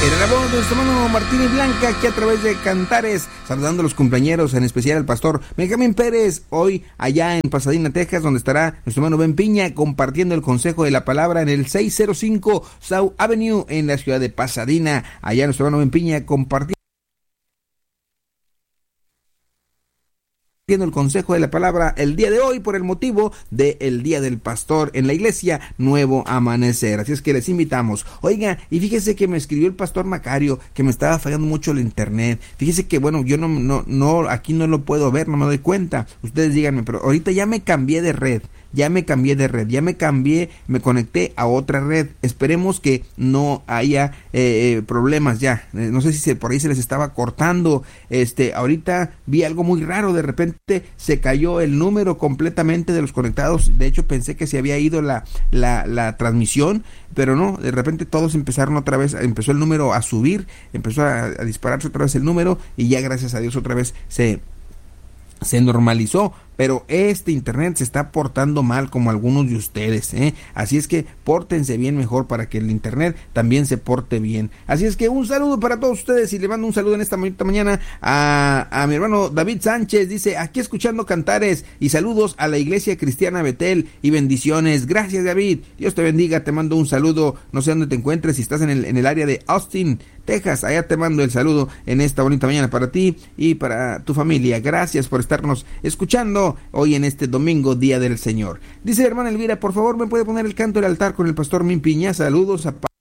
Era la voz de nuestro hermano Martín y Blanca, aquí a través de Cantares, saludando a los cumpleañeros, en especial al pastor Benjamín Pérez, hoy allá en Pasadena, Texas, donde estará nuestro hermano Ben Piña compartiendo el consejo de la palabra en el 605 South Avenue en la ciudad de Pasadena. Allá nuestro hermano Ben Piña compartiendo el consejo de la palabra el día de hoy por el motivo del Día del Pastor en la iglesia Nuevo Amanecer. Así es que les invitamos. Oiga, y fíjese que me escribió el pastor Macario que me estaba fallando mucho el internet. Fíjese que bueno, yo no aquí no lo puedo ver, no me doy cuenta. Ustedes díganme, pero ahorita ya me cambié de red. Me conecté a otra red. Esperemos que no haya problemas ya. No sé si por ahí se les estaba cortando. Ahorita vi algo muy raro. De repente se cayó el número completamente de los conectados. De hecho pensé que se había ido la transmisión, pero no. De repente todos empezaron otra vez. Empezó el número a subir, empezó a dispararse otra vez el número, y ya gracias a Dios otra vez se normalizó. Pero este internet se está portando mal como algunos de ustedes, así es que pórtense bien mejor para que el internet también se porte bien. Así es que un saludo para todos ustedes, y le mando un saludo en esta mañana a mi hermano David Sánchez. Dice, aquí escuchando Cantares, y saludos a la iglesia cristiana Betel y bendiciones. Gracias, David, Dios te bendiga. Te mando un saludo, no sé dónde te encuentres, si estás en el área de Austin, Texas, allá te mando el saludo en esta bonita mañana para ti y para tu familia. Gracias por estarnos escuchando hoy en este domingo, Día del Señor. Dice hermana Elvira, por favor, ¿me puede poner el canto del altar con el pastor Min Piña? Saludos a